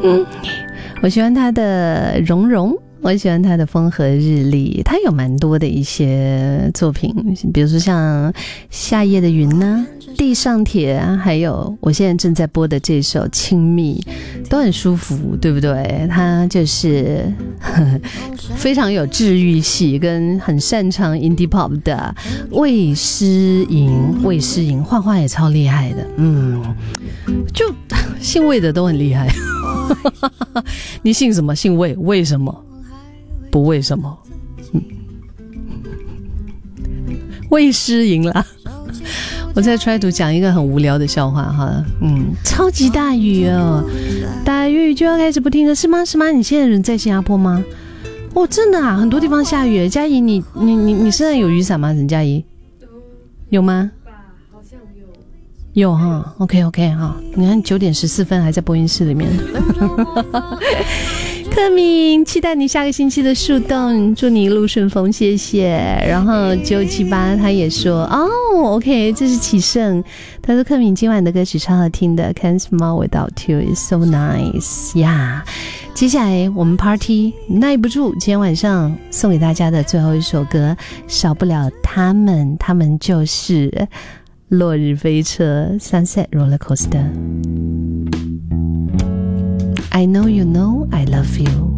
我喜欢他的蓉蓉，我喜欢他的风和日丽，他有蛮多的一些作品，比如说像夏夜的云啊，地上铁啊，还有我现在正在播的这首亲密，都很舒服，对不对？他就是非常有治愈系跟很擅长 indie pop 的魏诗莹画画也超厉害的，就姓魏的都很厉害。你姓什么？姓魏，为什么？不为什么？魏诗莹啦。我在 try to 讲一个很无聊的笑话哈，超级大雨哦，大雨就要开始不停的，是吗？是吗？你现在人在新加坡吗？哦，真的啊，很多地方下雨。嘉怡，你身上有雨伞吗？陈嘉怡，有吗？有哈 ，OK 哈，你看9点14分还在播音室里面。克敏，期待你下个星期的树洞，祝你一路顺风，谢谢。然后9578他也说OK， 这是启胜，他说克敏今晚的歌曲超好听的 ，Can't Smile Without You is so nice 呀。接下来我们 party 耐不住，今天晚上送给大家的最后一首歌，少不了他们就是落日飞车 Sunset Roller Coaster。I know you know I love you。